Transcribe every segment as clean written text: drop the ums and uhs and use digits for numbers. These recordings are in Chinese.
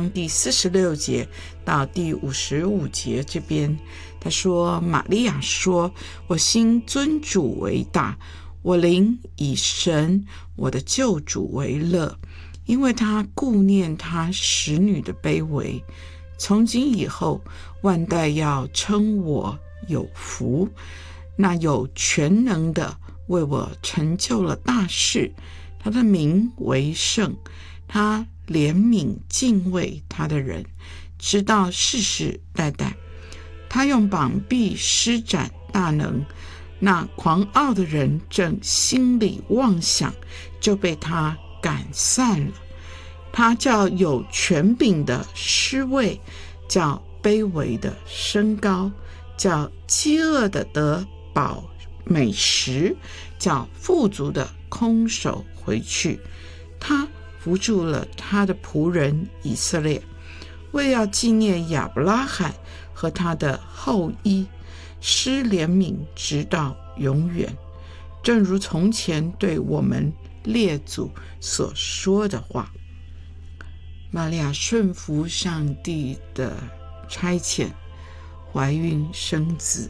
章第46节到第55节这边，他说玛利亚说，我心尊主为大，我灵以神我的救主为乐，因为他顾念他使女的卑微，从今以后万代要称我有福。那有全能的为我成就了大事，他的名为圣，他怜悯敬畏他的人，直到世世代代。他用膀臂施展大能，那狂傲的人正心里妄想，就被他赶散了。他叫有权柄的失位，叫卑微的升高，叫饥饿的得饱美食，叫富足的空手回去。他扶助了他的仆人以色列，为要纪念亚伯拉罕和他的后裔，施怜悯直到永远，正如从前对我们列祖所说的话。玛利亚顺服上帝的差遣，怀孕生子，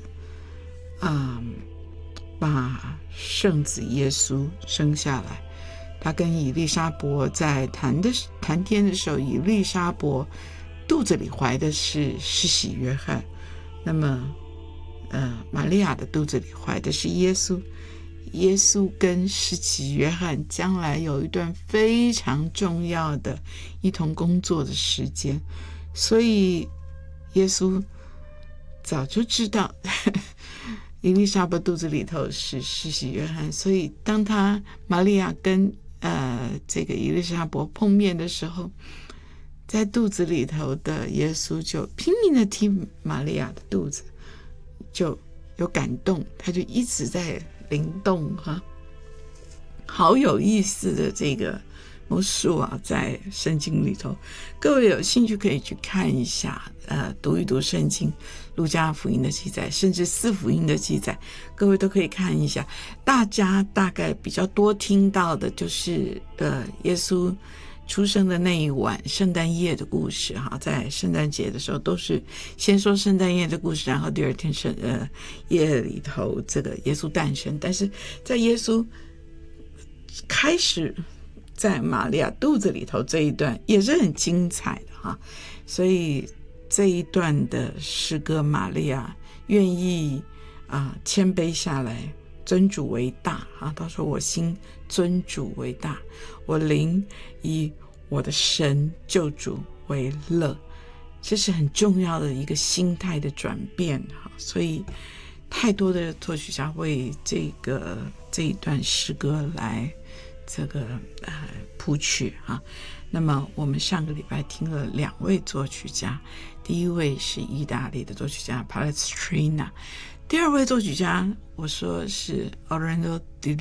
把圣子耶稣生下来。他跟以利沙伯在谈天的时候，以利沙伯肚子里怀的是施洗约翰，那么玛利亚的肚子里怀的是耶稣。耶稣跟施洗约翰将来有一段非常重要的一同工作的时间，所以耶稣早就知道以利沙伯肚子里头是施洗约翰，所以当玛利亚跟这个以利沙伯碰面的时候，在肚子里头的耶稣就拼命的踢玛利亚的肚子，就有感动，他就一直在灵动哈，好有意思的这个魔术啊，在圣经里头，各位有兴趣可以去看一下，读一读圣经，路加福音的记载，甚至四福音的记载，各位都可以看一下。大家大概比较多听到的就是耶稣出生的那一晚圣诞夜的故事哈，在圣诞节的时候都是先说圣诞夜的故事，然后第二天夜里头这个耶稣诞生。但是在耶稣开始在玛利亚肚子里头这一段也是很精彩的哈，所以这一段的诗歌，玛利亚愿意谦卑下来，尊主为大啊。他说我心尊主为大，我灵以我的神救主为乐，这是很重要的一个心态的转变哈。所以太多的作曲家为这一段诗歌来这个谱曲啊。那么我们上个礼拜听了2位作曲家，第一位是意大利的作曲家 Palestrina， 第二位作曲家我说是 Orlando di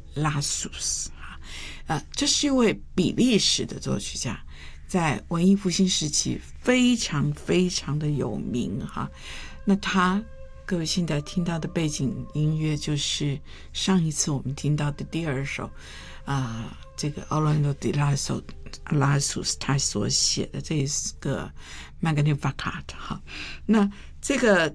Lassus，这是一位比利时的作曲家，在文艺复兴时期非常非常的有名哈。那各位现在听到的背景音乐就是上一次我们听到的第2首这个 Orlando di Lassus 他所写的这个 Magnificat 哈。那这个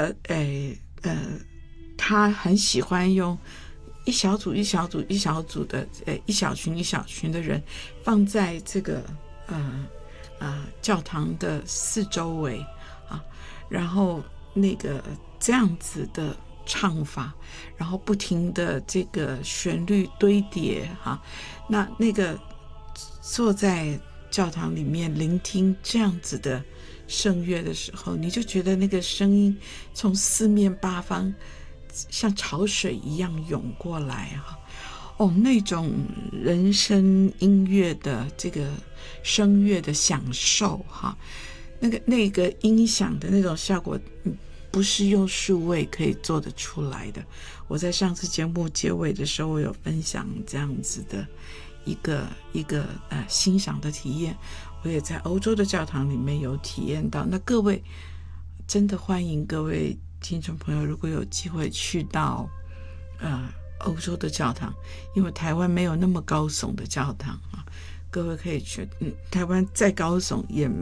他很喜欢用一小组一小组一小组的一小群一小群的人放在这个教堂的四周围然后那个这样子的唱法，然后不停的这个旋律堆叠那个坐在教堂里面聆听这样子的圣乐的时候，你就觉得那个声音从四面八方像潮水一样涌过来那种人声音乐的这个声乐的享受那个音响的那种效果不是用数位可以做得出来的。我在上次节目结尾的时候，我有分享这样子的一个欣赏的体验，我也在欧洲的教堂里面有体验到。那各位真的欢迎各位听众朋友，如果有机会去到欧洲的教堂，因为台湾没有那么高耸的教堂各位可以去台湾再高耸也